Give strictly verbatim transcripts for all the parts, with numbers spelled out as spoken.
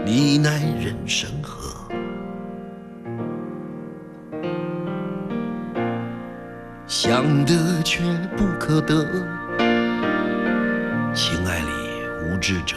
你奈人生何？想得却不可得，情爱里无知者。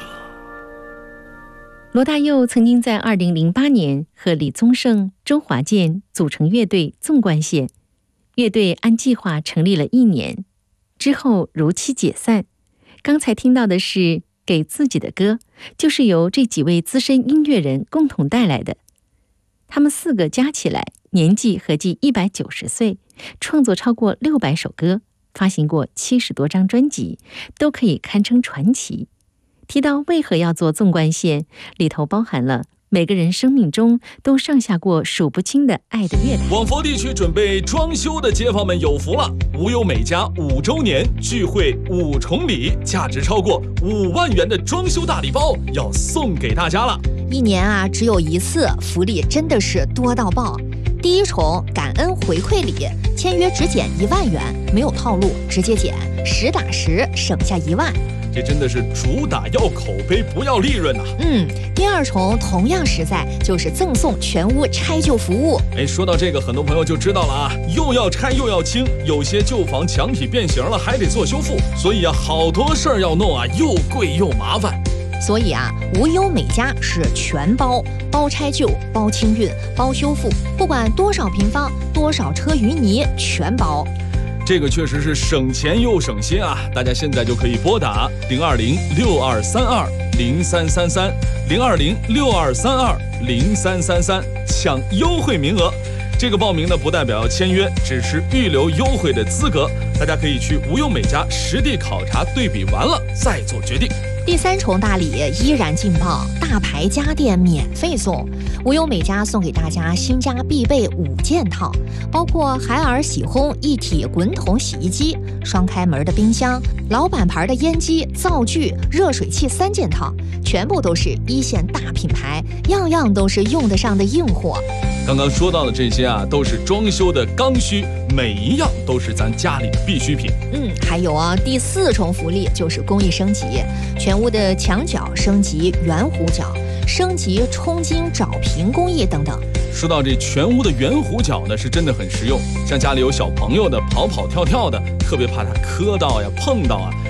罗大佑曾经在二零零八年和李宗盛、周华健组成乐队纵贯线，乐队按计划成立了一年，之后如期解散。刚才听到的是《给自己的歌》，就是由这几位资深音乐人共同带来的。他们四个加起来年纪合计一百九十岁，创作超过六百首歌，发行过七十多张专辑，都可以堪称传奇。提到为何要做纵贯线，里头包含了每个人生命中都上下过数不清的爱的乐坛。 广佛地区准备装修的街坊们有福了，无忧美家五周年聚会五重礼，价值超过五万元的装修大礼包要送给大家了。 一年啊只有一次，福利真的是多到爆。第一重感恩回馈礼，签约只减一万元，没有套路，直接减，实打实省下一万。 这真的是主打要口碑不要利润呐、啊！ 嗯，第二重同样实在，就是赠送全屋拆旧服务。 哎，说到这个，很多朋友就知道了啊，又要拆又要清，有些旧房墙体变形了，还得做修复，所以啊，好多事儿要弄啊，又贵又麻烦。 所以啊，无忧美家是全包，包拆旧，包清运，包修复，不管多少平方，多少车淤泥，全包。 这个确实是省钱又省心啊！大家现在就可以拨打零二零六二三二零三三三零二零六二三二零三三三抢优惠名额。这个报名呢不代表要签约，只是预留优惠的资格。大家可以去无忧美家实地考察对比完了再做决定。 第三重大礼依然劲爆，大牌家电免费送。无忧美家送给大家新家必备五件套，包括海尔喜烘一体滚筒洗衣机、双开门的冰箱、老板牌的烟机、灶具、热水器三件套，全部都是一线大品牌，样样都是用得上的硬货。 刚刚说到的这些啊，都是装修的刚需，每一样都是咱家里的必需品。 嗯，还有啊，第四重福利就是工艺升级，全屋的墙角升级圆弧角，升级冲金找平工艺等等。 说到这全屋的圆弧角呢，是真的很实用，像家里有小朋友的跑跑跳跳的，特别怕他磕到呀碰到啊，